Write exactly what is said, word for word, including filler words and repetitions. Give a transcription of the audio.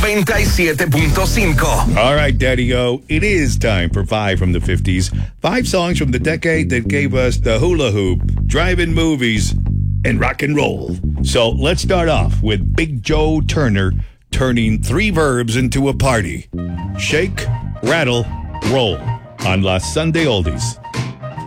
noventa y siete punto cinco. All right, Daddy-O, it is time for five from the fifties. Five songs from the decade that gave us the hula hoop, drive-in movies, and rock and roll. So let's start off with Big Joe Turner turning three verbs into a party. Shake, rattle, roll on La Sunday Oldies.